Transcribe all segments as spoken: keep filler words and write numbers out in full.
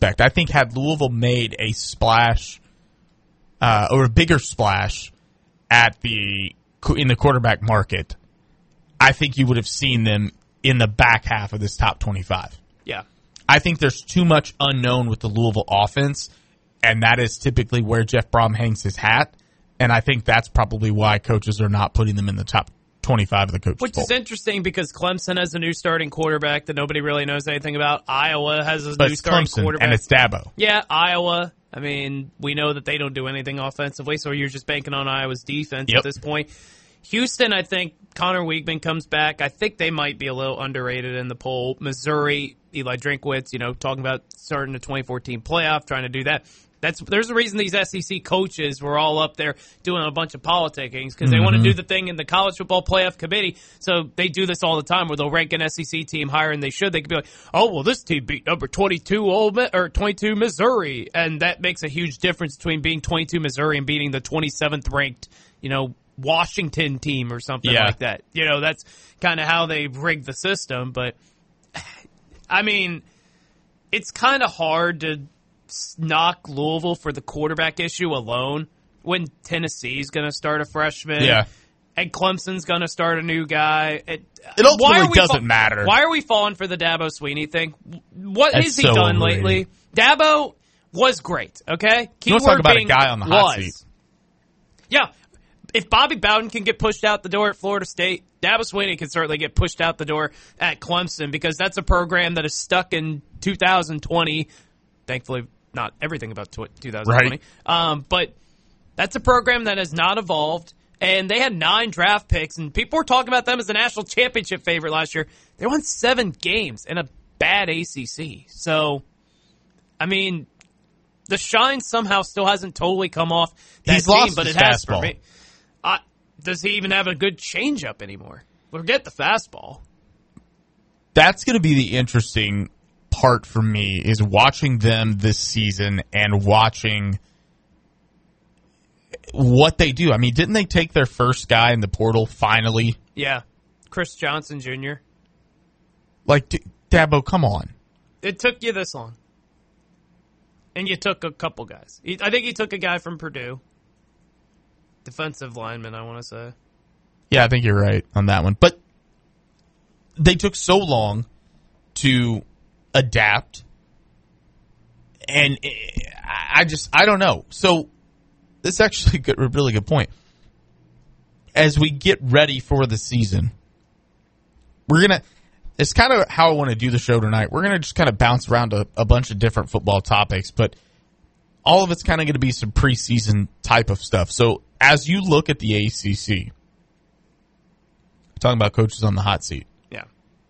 respect. I think had Louisville made a splash uh, or a bigger splash at the in the quarterback market, I think you would have seen them in the back half of this top twenty-five. Yeah. I think there's too much unknown with the Louisville offense, and that is typically where Jeff Brom hangs his hat, and I think that's probably why coaches are not putting them in the top twenty-five of the coaches Which poll. is interesting because Clemson has a new starting quarterback that nobody really knows anything about. Iowa has a but new it's starting Clemson, quarterback. and it's Dabo. Yeah, Iowa. I mean, we know that they don't do anything offensively, so you're just banking on Iowa's defense Yep. at this point. Houston, I think Connor Weigman comes back. I think they might be a little underrated in the poll. Missouri, Eli Drinkwitz, you know, talking about starting the twenty fourteen playoff, trying to do that. That's there's a reason these S E C coaches were all up there doing a bunch of politicking because they Mm-hmm. want to do the thing in the college football playoff committee. So they do this all the time where they'll rank an S E C team higher than they should. They could be like, oh, well, this team beat number twenty-two Ole Miss, or twenty-two Missouri, and that makes a huge difference between being twenty-two Missouri and beating the twenty-seventh ranked, you know, Washington team or something Yeah. like that. You know, that's kind of how they rigged the system. But I mean, it's kind of hard to knock Louisville for the quarterback issue alone when Tennessee's going to start a freshman. Yeah. And Clemson's going to start a new guy. It, It ultimately why are we doesn't fa- matter. Why are we falling for the Dabo Sweeney thing? What That's has he so done overrated. lately? Dabo was great, okay? You want to talk Keyword about a being guy on the hot was. seat. Yeah. If Bobby Bowden can get pushed out the door at Florida State, Dabo Sweeney can certainly get pushed out the door at Clemson because that's a program that is stuck in two thousand twenty. Thankfully, not everything about tw- two thousand twenty. Right. Um, but that's a program that has not evolved. And they had nine draft picks, and people were talking about them as the national championship favorite last year. They won seven games in a bad A C C. So, I mean, the shine somehow still hasn't totally come off that He's team, lost but his it has for fastball. me. Uh, does he even have a good changeup anymore? Forget the fastball. That's going to be the interesting part for me is watching them this season and watching what they do. I mean, didn't they take their first guy in the portal finally? Yeah, Chris Johnson Junior Like, D- Dabo, come on. It took you this long. And you took a couple guys. He, I think he took a guy from Purdue. Defensive lineman, I want to say. Yeah, I think you're right on that one. But they took so long to adapt. And I just, I don't know. So this is actually a, good, a really good point. As we get ready for the season, we're going to, it's kind of how I want to do the show tonight. We're going to just kind of bounce around a, a bunch of different football topics, but all of it's kind of going to be some preseason type of stuff. So as you look at the A C C, talking about coaches on the hot seat, Yeah.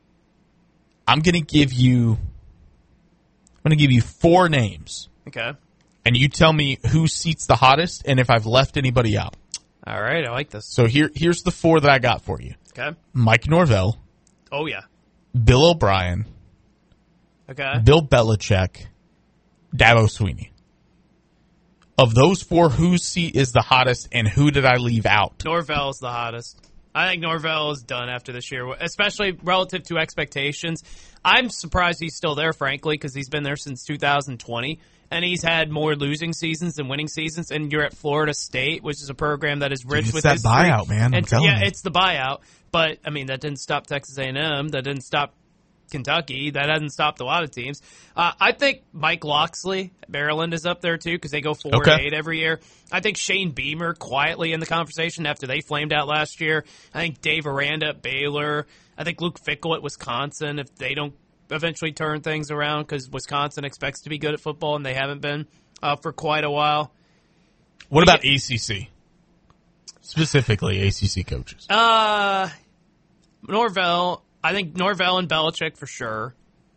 I'm going to give you, I'm going to give you four names, Okay. and you tell me who seats the hottest and if I've left anybody out. All right, I like this. So here, here's the four that I got for you. Okay. Mike Norvell, Oh, yeah. Bill O'Brien, Okay. Bill Belichick, Dabo Sweeney. Of those four, whose seat is the hottest, and who did I leave out? Norvell's the hottest. I think Norvell is done after this year, especially relative to expectations. I'm surprised he's still there, frankly, because he's been there since two thousand twenty, and he's had more losing seasons than winning seasons. And you're at Florida State, which is a program that is rich Dude, it's with that history. buyout, man. I'm And- telling yeah, you. it's the buyout. But I mean, that didn't stop Texas A and M. That didn't stop Kentucky. That hasn't stopped a lot of teams. Uh, I think Mike Loxley, Maryland, is up there too because they go four Okay. and eight every year. I think Shane Beamer quietly in the conversation after they flamed out last year. I think Dave Aranda at Baylor. I think Luke Fickell at Wisconsin. If they don't eventually turn things around because Wisconsin expects to be good at football and they haven't been uh, for quite a while. What about A C C? Specifically, A C C coaches. Uh, Norvell. I think Norvell and Belichick for sure.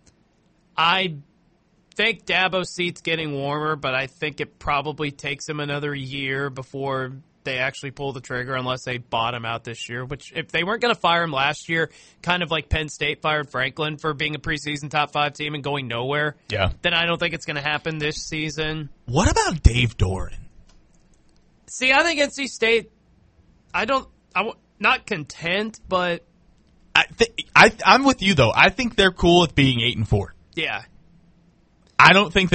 I think Dabo's seat's getting warmer, but I think it probably takes him another year before they actually pull the trigger unless they bottom out this year, which if they weren't going to fire him last year, kind of like Penn State fired Franklin for being a preseason top five team and going nowhere, Yeah. then I don't think it's going to happen this season. What about Dave Doran? See, I think N C State, I don't, I'm not content, but I th- I I'm with you though. I think they're cool with being eight and four. yeah. I don't think